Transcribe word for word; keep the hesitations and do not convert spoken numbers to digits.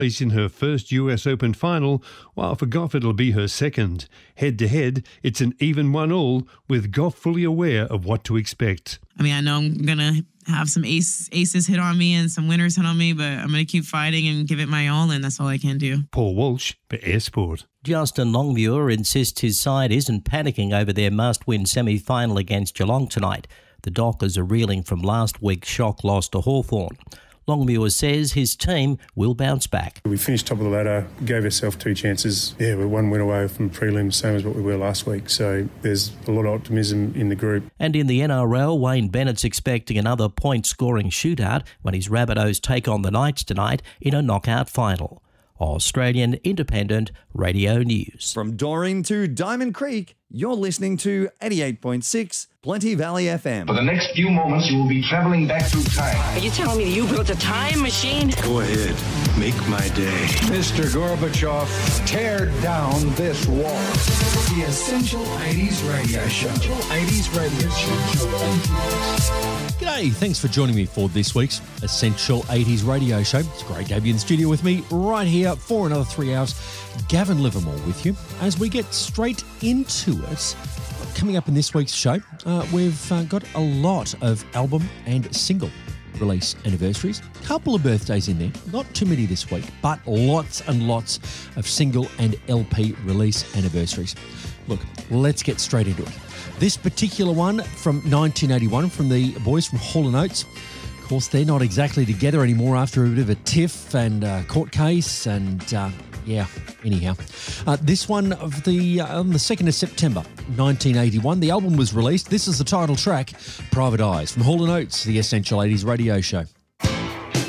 in her first U S Open final, while for Gauff it'll be her second. Head-to-head, it's an even one-all, with Gauff fully aware of what to expect. I mean, I know I'm going to have some ace, aces hit on me and some winners hit on me, but I'm going to keep fighting and give it my all, and that's all I can do. Paul Walsh for Air Sport. Justin Longmuir insists his side isn't panicking over their must-win semi-final against Geelong tonight. The Dockers are reeling from last week's shock loss to Hawthorn. Longmuir says his team will bounce back. We finished top of the ladder, gave ourselves two chances. Yeah, we're one win away from prelim, same as what we were last week. So there's a lot of optimism in the group. And in the N R L, Wayne Bennett's expecting another point-scoring shootout when his Rabbitohs take on the Knights tonight in a knockout final. Australian Independent Radio News. From Doreen to Diamond Creek, you're listening to eighty-eight point six Plenty Valley F M. For the next few moments, you will be traveling back through time. Are you telling me you built a time machine? Go ahead. Make my day. Mister Gorbachev, tear down this wall. The Essential eighties Radio Show. Essential eighties Radio Show. G'day, thanks for joining me for this week's Essential eighties Radio Show. It's great to have you in the studio with me right here for another three hours. Gavin Livermore with you as we get straight into it. Coming up in this week's show, uh, we've uh, got a lot of album and single release anniversaries. A couple of birthdays in there, not too many this week, but lots and lots of single and L P release anniversaries. Look, let's get straight into it. This particular one from nineteen eighty-one from the boys from Hall and Oates. Of course, they're not exactly together anymore after a bit of a tiff and a court case and... Uh, Yeah, anyhow. Uh, this one of the uh, on the second of September nineteen eighty-one, the album was released. This is the title track, Private Eyes, from Hall and Oates, the Essential eighties Radio Show.